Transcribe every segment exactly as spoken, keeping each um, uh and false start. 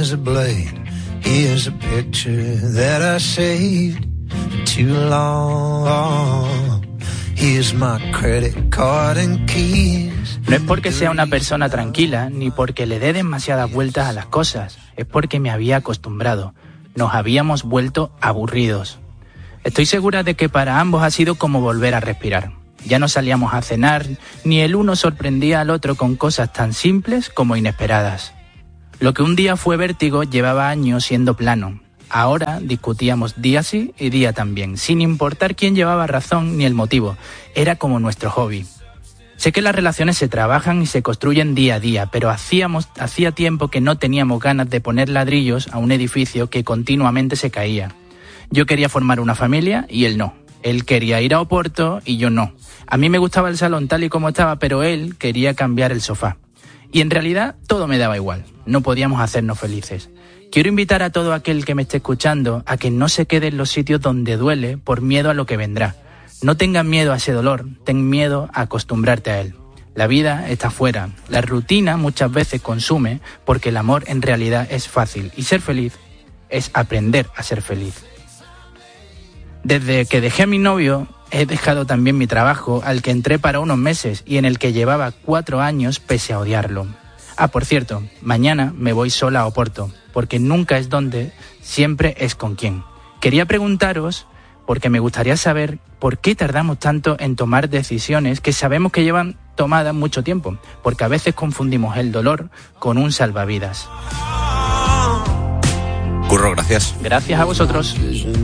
is a blade. Here's a picture that I saved too long. Here's my credit card and keys. No es porque sea una persona tranquila, ni porque le dé demasiadas vueltas a las cosas. Es porque me había acostumbrado. Nos habíamos vuelto aburridos. Estoy segura de que para ambos ha sido como volver a respirar. Ya no salíamos a cenar, ni el uno sorprendía al otro con cosas tan simples como inesperadas. Lo que un día fue vértigo llevaba años siendo plano. Ahora discutíamos día sí y día también, sin importar quién llevaba razón ni el motivo. Era como nuestro hobby. Sé que las relaciones se trabajan y se construyen día a día, pero hacíamos, hacía tiempo que no teníamos ganas de poner ladrillos a un edificio que continuamente se caía. Yo quería formar una familia y él no. Él quería ir a Oporto y yo no. A mí me gustaba el salón tal y como estaba, pero él quería cambiar el sofá. Y en realidad todo me daba igual. No podíamos hacernos felices. Quiero invitar a todo aquel que me esté escuchando a que no se quede en los sitios donde duele por miedo a lo que vendrá. No tengas miedo a ese dolor, ten miedo a acostumbrarte a él. La vida está afuera. La rutina muchas veces consume porque el amor en realidad es fácil. Y ser feliz es aprender a ser feliz. Desde que dejé a mi novio, he dejado también mi trabajo, al que entré para unos meses y en el que llevaba cuatro años pese a odiarlo. Ah, por cierto, mañana me voy sola a Oporto, porque nunca es dónde, siempre es con quién. Quería preguntaros, porque me gustaría saber por qué tardamos tanto en tomar decisiones que sabemos que llevan tomadas mucho tiempo, porque a veces confundimos el dolor con un salvavidas. Curro, gracias. Gracias a vosotros.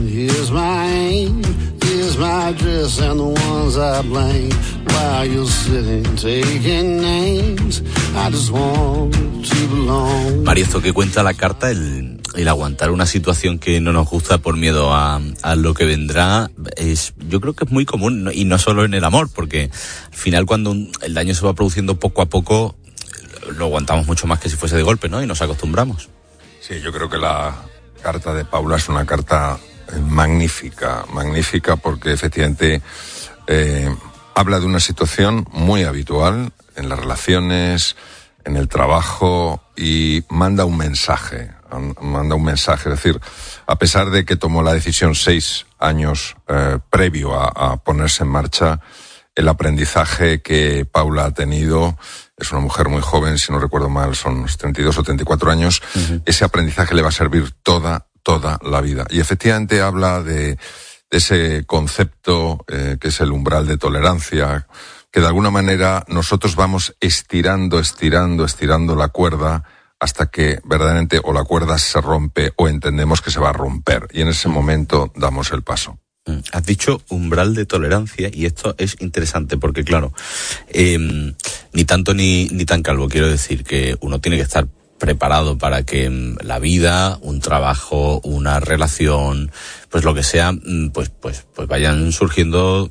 María, esto que cuenta la carta, el, el aguantar una situación que no nos gusta por miedo a, a lo que vendrá, es, yo creo que es muy común, y no solo en el amor, porque al final cuando un, el daño se va produciendo poco a poco, lo aguantamos mucho más que si fuese de golpe, ¿no? Y nos acostumbramos. Sí, yo creo que la carta de Paula es una carta magnífica, magnífica porque efectivamente eh, habla de una situación muy habitual en las relaciones, en el trabajo, y manda un mensaje, manda un mensaje, es decir, a pesar de que tomó la decisión seis años eh, previo a, a ponerse en marcha, el aprendizaje que Paula ha tenido, es una mujer muy joven, si no recuerdo mal, son unos treinta y dos o treinta y cuatro años, uh-huh. Ese aprendizaje le va a servir toda, toda la vida. Y efectivamente habla de, de ese concepto eh, que es el umbral de tolerancia, que de alguna manera nosotros vamos estirando, estirando, estirando la cuerda hasta que verdaderamente o la cuerda se rompe o entendemos que se va a romper. Y en ese momento damos el paso. Has dicho umbral de tolerancia y esto es interesante porque, claro, eh, ni tanto ni, ni tan calvo. Quiero decir que uno tiene que estar preparado para que la vida, un trabajo, una relación, pues lo que sea, pues pues pues vayan surgiendo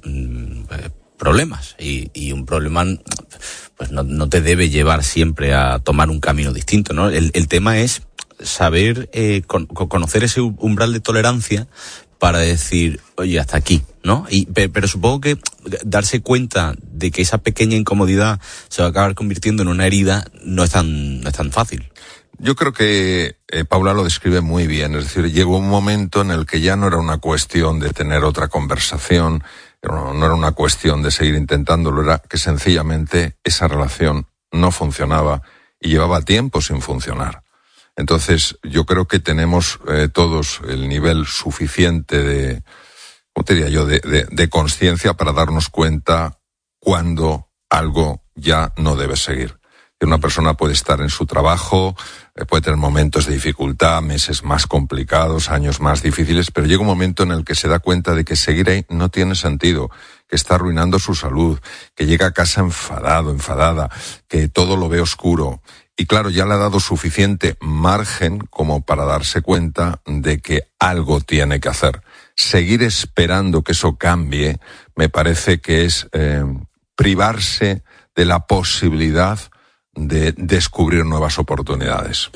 problemas y, y un problema pues no, no te debe llevar siempre a tomar un camino distinto, ¿no? El, el tema es saber eh, con, conocer ese umbral de tolerancia para decir, oye, hasta aquí, ¿no? Y, pero supongo que darse cuenta de que esa pequeña incomodidad se va a acabar convirtiendo en una herida no es tan, no es tan fácil. Yo creo que eh, Paula lo describe muy bien, es decir, llegó un momento en el que ya no era una cuestión de tener otra conversación, no, no era una cuestión de seguir intentándolo, era que sencillamente esa relación no funcionaba y llevaba tiempo sin funcionar. Entonces, yo creo que tenemos eh, todos el nivel suficiente de, ¿cómo te diría yo?, de, de, de conciencia para darnos cuenta cuando algo ya no debe seguir. Una persona puede estar en su trabajo, eh, puede tener momentos de dificultad, meses más complicados, años más difíciles, pero llega un momento en el que se da cuenta de que seguir ahí no tiene sentido, que está arruinando su salud, que llega a casa enfadado, enfadada, que todo lo ve oscuro. Y claro, ya le ha dado suficiente margen como para darse cuenta de que algo tiene que hacer. Seguir esperando que eso cambie me parece que es eh, privarse de la posibilidad de descubrir nuevas oportunidades. Mm.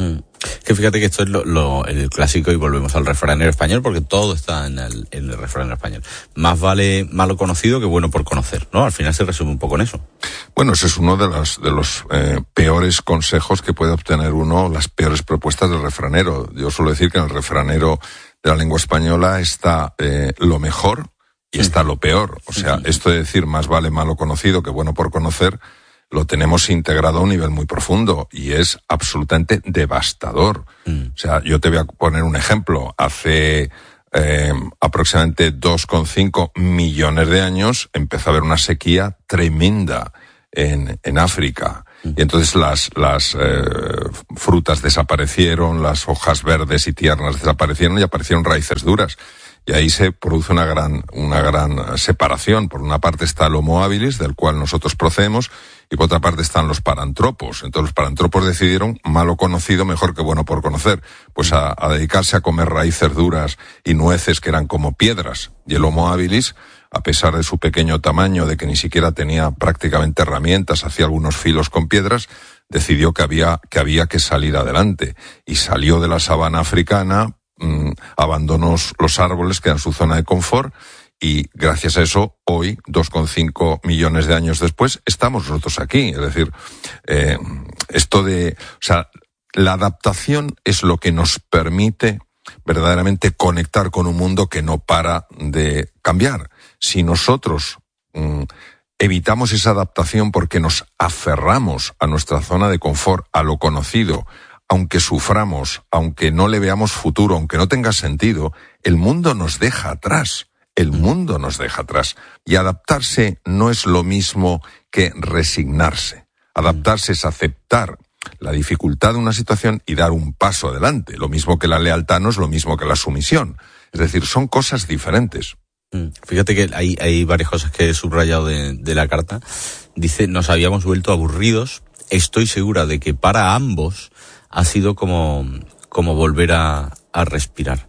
Que fíjate que esto es lo, lo, el clásico, y volvemos al refranero español, porque todo está en el, en el refranero español. Más vale malo conocido que bueno por conocer, ¿no? Al final se resume un poco en eso. Bueno, ese es uno de los, de los eh, peores consejos que puede obtener uno, las peores propuestas del refranero. Yo suelo decir que en el refranero de la lengua española está eh, lo mejor y está lo peor. O sea, esto de decir más vale malo conocido que bueno por conocer, lo tenemos integrado a un nivel muy profundo y es absolutamente devastador. Mm. O sea, yo te voy a poner un ejemplo. Hace eh, aproximadamente dos coma cinco millones de años empezó a haber una sequía tremenda en, en África. Mm. Y entonces las, las eh, frutas desaparecieron, las hojas verdes y tiernas desaparecieron y aparecieron raíces duras. Y ahí se produce una gran, una gran separación. Por una parte está el Homo habilis, del cual nosotros procedemos, y por otra parte están los parantropos. Entonces los parantropos decidieron, malo conocido, mejor que bueno por conocer, pues a, a dedicarse a comer raíces duras y nueces que eran como piedras. Y el Homo habilis, a pesar de su pequeño tamaño, de que ni siquiera tenía prácticamente herramientas, hacía algunos filos con piedras, decidió que había, que había que salir adelante. Y salió de la sabana africana, Mm, abandonó los árboles que eran su zona de confort, y gracias a eso hoy, dos coma cinco millones de años después, estamos nosotros aquí. Es decir, eh, esto de, o sea, la adaptación es lo que nos permite verdaderamente conectar con un mundo que no para de cambiar. Si nosotros mm, evitamos esa adaptación porque nos aferramos a nuestra zona de confort, a lo conocido, aunque suframos, aunque no le veamos futuro, aunque no tenga sentido, el mundo nos deja atrás. El mundo nos deja atrás. Y adaptarse no es lo mismo que resignarse. Adaptarse es aceptar la dificultad de una situación y dar un paso adelante. Lo mismo que la lealtad no es lo mismo que la sumisión. Es decir, son cosas diferentes. Fíjate que hay, hay varias cosas que he subrayado de, de la carta. Dice, nos habíamos vuelto aburridos. Estoy segura de que para ambos ha sido como, como volver a, a respirar.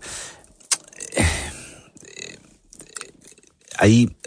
Ahí,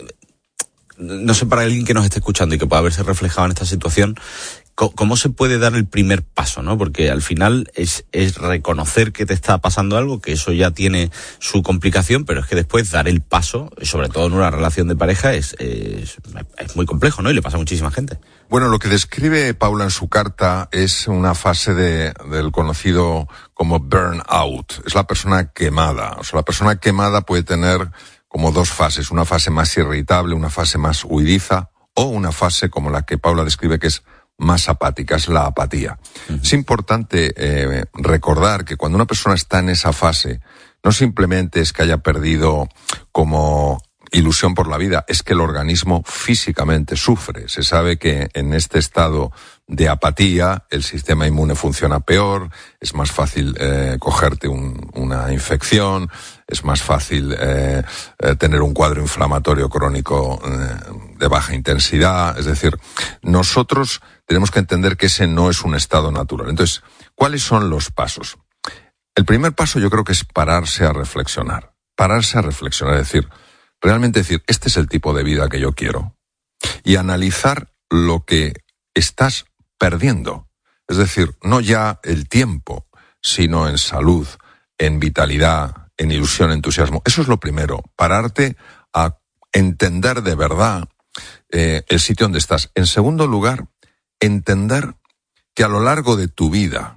no sé, para alguien que nos esté escuchando y que pueda verse reflejado en esta situación, ¿cómo se puede dar el primer paso, no? Porque al final es, es reconocer que te está pasando algo, que eso ya tiene su complicación, pero es que después dar el paso, sobre todo en una relación de pareja, es, es, es muy complejo, ¿no? Y le pasa a muchísima gente. Bueno, lo que describe Paula en su carta es una fase de, del conocido como burnout. Es la persona quemada. O sea, la persona quemada puede tener como dos fases. Una fase más irritable, una fase más huidiza, o una fase como la que Paula describe, que es más apática, es la apatía. Uh-huh. Es importante eh, recordar que cuando una persona está en esa fase, no simplemente es que haya perdido como ilusión por la vida, es que el organismo físicamente sufre. Se sabe que en este estado de apatía el sistema inmune funciona peor, es más fácil eh, cogerte un, una infección, es más fácil eh, eh, tener un cuadro inflamatorio crónico eh, de baja intensidad. Es decir, nosotros tenemos que entender que ese no es un estado natural. Entonces, ¿cuáles son los pasos? El primer paso yo creo que es pararse a reflexionar. Pararse a reflexionar, es decir, realmente decir, este es el tipo de vida que yo quiero. Y analizar lo que estás perdiendo. Es decir, no ya el tiempo, sino en salud, en vitalidad, en ilusión, entusiasmo. Eso es lo primero, pararte a entender de verdad eh, el sitio donde estás. En segundo lugar, entender que a lo largo de tu vida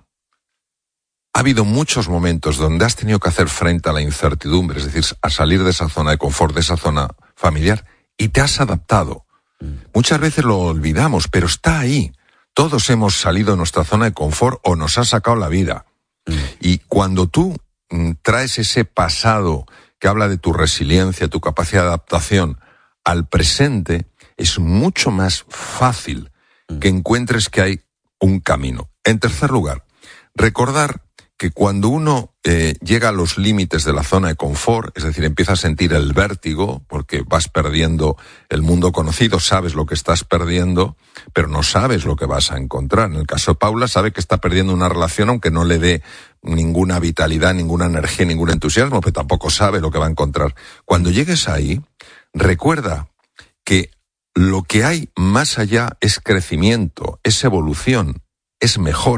ha habido muchos momentos donde has tenido que hacer frente a la incertidumbre, es decir, a salir de esa zona de confort, de esa zona familiar, y te has adaptado. Mm. Muchas veces lo olvidamos, pero está ahí. Todos hemos salido de nuestra zona de confort o nos ha sacado la vida. Mm. Y cuando tú mm, traes ese pasado que habla de tu resiliencia, tu capacidad de adaptación al presente, es mucho más fácil mm. que encuentres que hay un camino. En tercer lugar, recordar que cuando uno eh, llega a los límites de la zona de confort, es decir, empieza a sentir el vértigo, porque vas perdiendo el mundo conocido, sabes lo que estás perdiendo, pero no sabes lo que vas a encontrar. En el caso de Paula, sabe que está perdiendo una relación, aunque no le dé ninguna vitalidad, ninguna energía, ningún entusiasmo, pero tampoco sabe lo que va a encontrar. Cuando llegues ahí, recuerda que lo que hay más allá es crecimiento, es evolución, es mejora.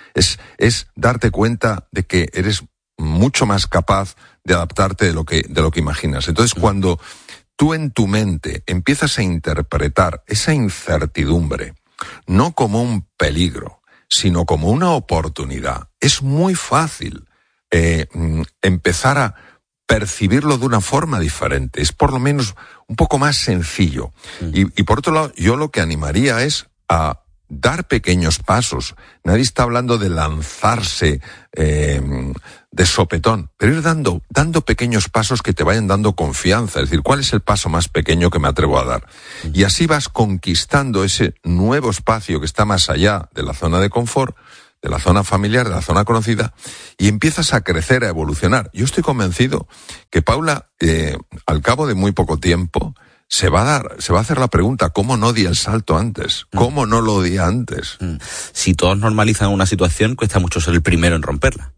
Es, es darte cuenta de que eres mucho más capaz de adaptarte de lo que, de lo que imaginas. Entonces, cuando tú en tu mente empiezas a interpretar esa incertidumbre, no como un peligro, sino como una oportunidad, es muy fácil eh, empezar a percibirlo de una forma diferente. Es por lo menos un poco más sencillo. Mm. Y, y por otro lado, yo lo que animaría es a dar pequeños pasos. Nadie está hablando de lanzarse eh, de sopetón, pero ir dando, dando pequeños pasos que te vayan dando confianza. Es decir, ¿cuál es el paso más pequeño que me atrevo a dar? Mm. Y así vas conquistando ese nuevo espacio que está más allá de la zona de confort, de la zona familiar, de la zona conocida, y empiezas a crecer, a evolucionar. Yo estoy convencido que Paula, eh, al cabo de muy poco tiempo, se va a dar, se va a hacer la pregunta, ¿cómo no di el salto antes? ¿Cómo no lo di antes? Si todos normalizan una situación, cuesta mucho ser el primero en romperla.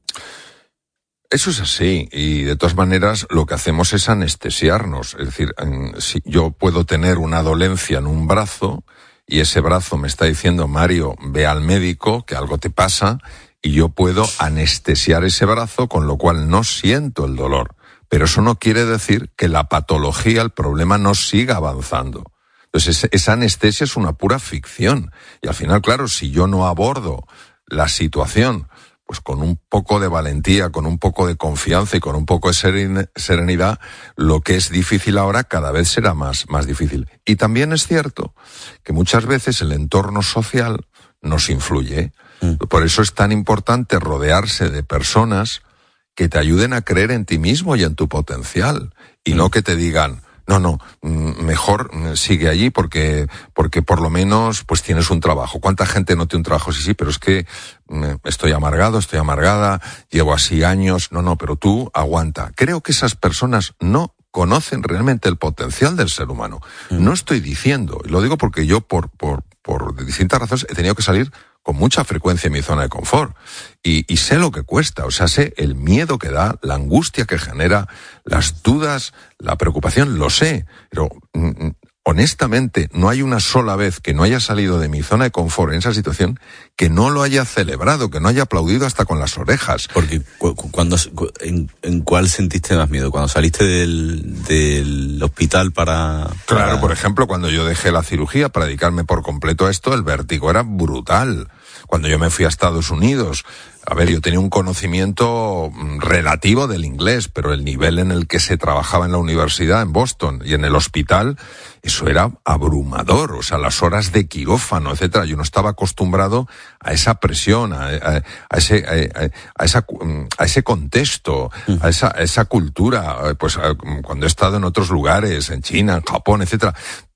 Eso es así, y de todas maneras lo que hacemos es anestesiarnos. Es decir, si yo puedo tener una dolencia en un brazo, y ese brazo me está diciendo, Mario, ve al médico, que algo te pasa, y yo puedo anestesiar ese brazo, con lo cual no siento el dolor. Pero eso no quiere decir que la patología, el problema, no siga avanzando. Entonces, esa anestesia es una pura ficción. Y al final, claro, si yo no abordo la situación pues con un poco de valentía, con un poco de confianza y con un poco de seren- serenidad, lo que es difícil ahora cada vez será más, más difícil. Y también es cierto que muchas veces el entorno social nos influye. Mm. Por eso es tan importante rodearse de personas que te ayuden a creer en ti mismo y en tu potencial, y mm. no que te digan, no, no, mejor sigue allí porque, porque por lo menos pues tienes un trabajo. ¿Cuánta gente no tiene un trabajo? Sí, sí, pero es que estoy amargado, estoy amargada, llevo así años. No, no, pero tú aguanta. Creo que esas personas no conocen realmente el potencial del ser humano. Mm. No estoy diciendo, y lo digo porque yo por, por, por distintas razones he tenido que salir con mucha frecuencia en mi zona de confort. Y, y sé lo que cuesta, o sea, sé el miedo que da, la angustia que genera, las dudas, la preocupación, lo sé. Pero, mm, honestamente, no hay una sola vez que no haya salido de mi zona de confort en esa situación que no lo haya celebrado, que no haya aplaudido hasta con las orejas. Porque, cu- cuando, en, ¿en cuál sentiste más miedo? ¿Cuando saliste del, del hospital para, para...? Claro, por ejemplo, cuando yo dejé la cirugía para dedicarme por completo a esto, el vértigo era brutal. Cuando yo me fui a Estados Unidos, a ver, yo tenía un conocimiento relativo del inglés, pero el nivel en el que se trabajaba en la universidad, en Boston, y en el hospital, eso era abrumador. O sea, las horas de quirófano, etcétera. Yo no estaba acostumbrado a esa presión, a, a, a ese, a, a esa, a ese contexto, a esa, a esa cultura. Pues a, cuando he estado en otros lugares, en China, en Japón, etcétera.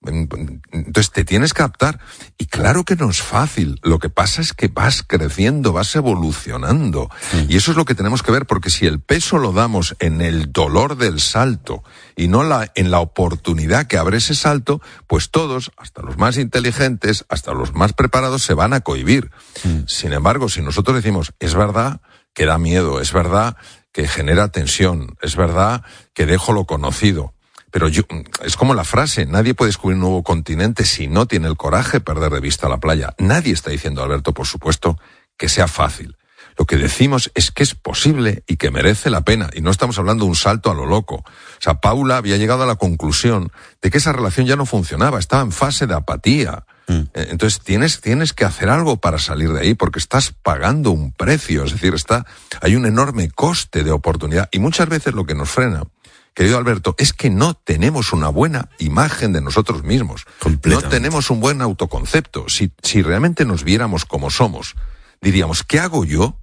Entonces te tienes que adaptar. Y claro que no es fácil. Lo que pasa es que vas creciendo, vas evolucionando. Sí. Y eso es lo que tenemos que ver, porque si el peso lo damos en el dolor del salto y no la, en la oportunidad que abre ese salto, pues todos, hasta los más inteligentes, hasta los más preparados, se van a cohibir. Sí. Sin embargo, si nosotros decimos, es verdad que da miedo, es verdad que genera tensión, es verdad que dejo lo conocido, pero yo, es como la frase, nadie puede descubrir un nuevo continente si no tiene el coraje de perder de vista la playa. Nadie está diciendo, Alberto, por supuesto, que sea fácil. Lo que decimos es que es posible y que merece la pena. Y no estamos hablando de un salto a lo loco. O sea, Paula había llegado a la conclusión de que esa relación ya no funcionaba, estaba en fase de apatía. Mm. Entonces tienes, tienes que hacer algo para salir de ahí, porque estás pagando un precio. Es decir, está, hay un enorme coste de oportunidad. Y muchas veces lo que nos frena, querido Alberto, es que no tenemos una buena imagen de nosotros mismos. No tenemos un buen autoconcepto. Si, si realmente nos viéramos como somos, diríamos, ¿qué hago yo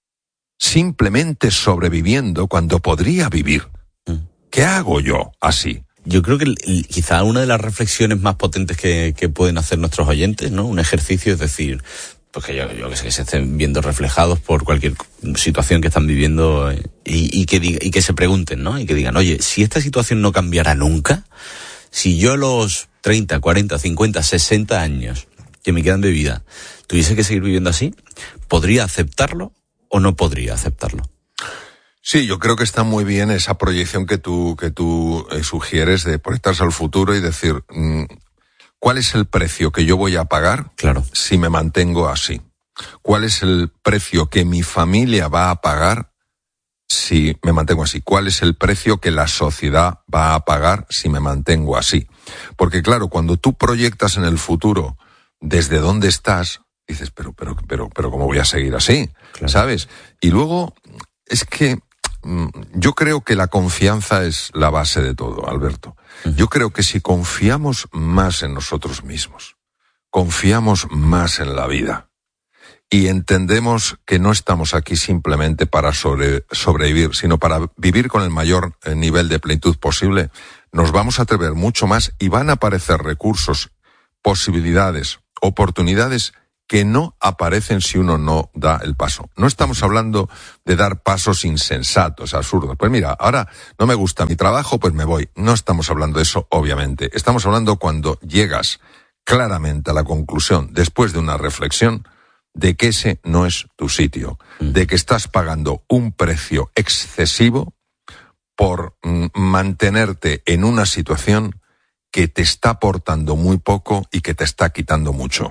simplemente sobreviviendo cuando podría vivir? ¿Qué hago yo así? Yo creo que el, quizá una de las reflexiones más potentes que, que pueden hacer nuestros oyentes, ¿no? Un ejercicio, es decir, pues que yo, yo que sé, que se estén viendo reflejados por cualquier situación que están viviendo y, y, que, diga, y que se pregunten, ¿no? Y que digan, oye, si esta situación no cambiará nunca, si yo a los treinta, cuarenta, cincuenta, sesenta años que me quedan de vida tuviese que seguir viviendo así, ¿podría aceptarlo o no podría aceptarlo? Sí, yo creo que está muy bien esa proyección que tú, que tú eh, sugieres de proyectarse al futuro y decir, mmm, ¿cuál es el precio que yo voy a pagar? Claro. Si me mantengo así? ¿Cuál es el precio que mi familia va a pagar si me mantengo así? ¿Cuál es el precio que la sociedad va a pagar si me mantengo así? Porque claro, cuando tú proyectas en el futuro desde dónde estás, dices, pero, pero, pero, pero, ¿cómo voy a seguir así? Claro. ¿Sabes? Y luego, es que yo creo que la confianza es la base de todo, Alberto. Uh-huh. Yo creo que si confiamos más en nosotros mismos, confiamos más en la vida, y entendemos que no estamos aquí simplemente para sobre, sobrevivir, sino para vivir con el mayor nivel de plenitud posible, nos vamos a atrever mucho más y van a aparecer recursos, posibilidades, oportunidades que no aparecen si uno no da el paso. No estamos hablando de dar pasos insensatos, absurdos. Pues mira, ahora no me gusta mi trabajo, pues me voy. No estamos hablando de eso, obviamente. Estamos hablando cuando llegas claramente a la conclusión, después de una reflexión, de que ese no es tu sitio, de que estás pagando un precio excesivo por mm, mantenerte en una situación que te está aportando muy poco y que te está quitando mucho.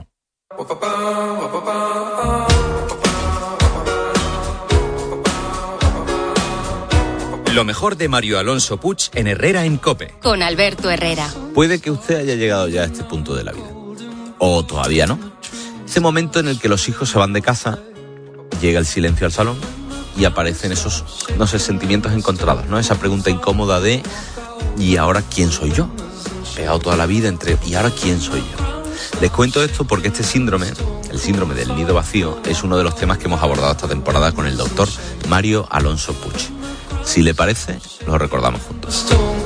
Lo mejor de Mario Alonso Puig en Herrera en COPE. Con Alberto Herrera. Puede que usted haya llegado ya a este punto de la vida, o todavía no. Ese momento en el que los hijos se van de casa, llega el silencio al salón y aparecen esos, no sé, sentimientos encontrados, ¿no? Esa pregunta incómoda de ¿y ahora quién soy yo? Pegado toda la vida entre ¿y ahora quién soy yo? Les cuento esto porque este síndrome, el síndrome del nido vacío, es uno de los temas que hemos abordado esta temporada con el doctor Mario Alonso Puig. Si le parece, lo recordamos juntos.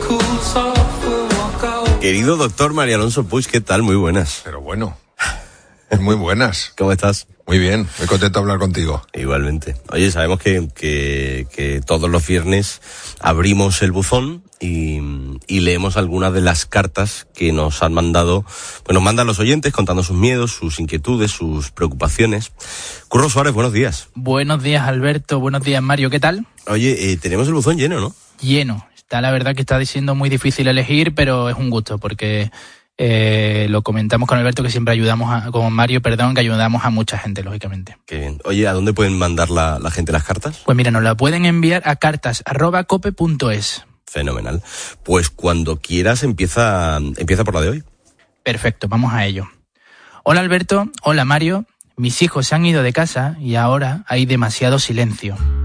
Querido doctor Mario Alonso Puig, ¿qué tal? Muy buenas. Pero bueno, muy buenas. ¿Cómo estás? Muy bien, muy contento de hablar contigo. Igualmente. Oye, sabemos que, que, que todos los viernes abrimos el buzón y, y leemos algunas de las cartas que nos han mandado, pues nos mandan los oyentes contando sus miedos, sus inquietudes, sus preocupaciones. Curro Suárez, buenos días. Buenos días, Alberto. Buenos días, Mario. ¿Qué tal? Oye, eh, tenemos el buzón lleno, ¿no? Lleno. Está, la verdad que está siendo muy difícil elegir, pero es un gusto porque... Eh, lo comentamos con Alberto, que siempre ayudamos a, con Mario, perdón, que ayudamos a mucha gente, lógicamente. Qué bien. Oye, ¿a dónde pueden mandar la, la gente las cartas? Pues mira, nos la pueden enviar a cartas arroba cope punto es. Fenomenal. Pues cuando quieras empieza, empieza por la de hoy. Perfecto, vamos a ello. Hola Alberto, hola Mario, mis hijos se han ido de casa y ahora hay demasiado silencio.